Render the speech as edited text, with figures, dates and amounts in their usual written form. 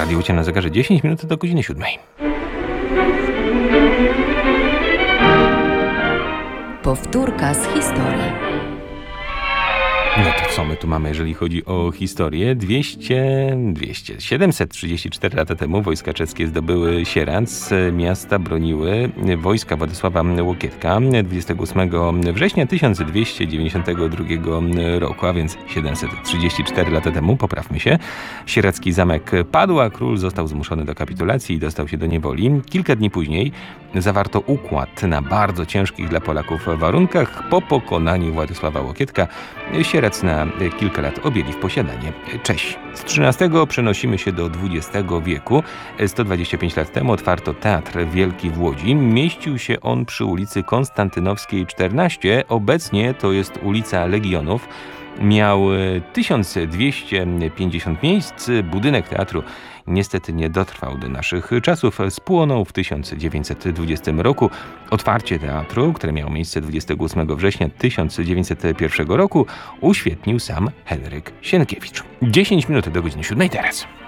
Radio Łycie na zegarze 10 minut do godziny 7. Powtórka z historii. No to co my tu mamy, jeżeli chodzi o historię? 734 lata temu wojska czeskie zdobyły Sieradz. Miasta broniły wojska Władysława Łokietka 28 września 1292 roku, a więc 734 lata temu, poprawmy się. Sieradzki zamek padł, a król został zmuszony do kapitulacji i dostał się do niewoli. Kilka dni później zawarto układ na bardzo ciężkich dla Polaków warunkach. Po pokonaniu Władysława Łokietka Sieradz na kilka lat objęli w posiadanie Czesi. Z XIII przenosimy się do XX wieku. 125 lat temu otwarto Teatr Wielki w Łodzi. Mieścił się on przy ulicy Konstantynowskiej 14. Obecnie to jest ulica Legionów. Miał 1250 miejsc. Budynek teatru niestety nie dotrwał do naszych czasów. Spłonął w 1920 roku. Otwarcie teatru, które miało miejsce 28 września 1901 roku, uświetnił sam Henryk Sienkiewicz. 10 minut do godziny 7 teraz.